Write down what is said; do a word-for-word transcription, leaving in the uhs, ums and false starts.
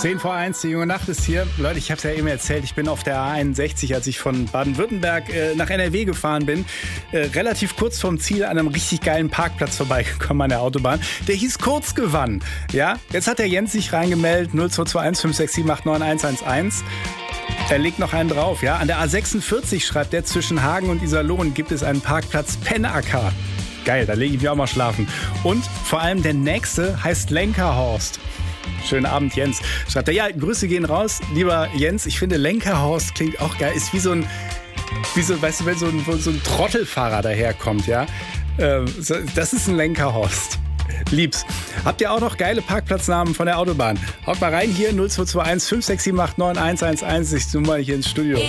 zehn vor eins, die junge Nacht ist hier. Leute, ich habe es ja eben erzählt, ich bin auf der A einundsechzig, als ich von Baden-Württemberg äh, nach N R W gefahren bin. Äh, relativ kurz vorm Ziel an einem richtig geilen Parkplatz vorbeigekommen an der Autobahn. Der hieß Kurzgewann. Ja? Jetzt hat der Jens sich reingemeldet, null zwei zwei eins fünf sechs sieben acht neun eins eins eins. Er legt noch einen drauf. Ja? An der A sechsundvierzig, schreibt er, zwischen Hagen und Iserlohn gibt es einen Parkplatz Pennacker. Geil, da lege ich mich auch mal schlafen. Und vor allem der nächste heißt Lenkerhorst. Schönen Abend, Jens. Schreibt er, ja, Grüße gehen raus, lieber Jens. Ich finde, Lenkerhorst klingt auch geil. Ist wie so ein, wie so, weißt du, wenn so ein, so ein Trottelfahrer daherkommt, ja. Ähm, das ist ein Lenkerhorst. Lieb's. Habt ihr auch noch geile Parkplatznamen von der Autobahn? Haut mal rein hier, null zwei zwei eins fünf sechs sieben acht neun eins eins eins. Ich zoome mal hier ins Studio.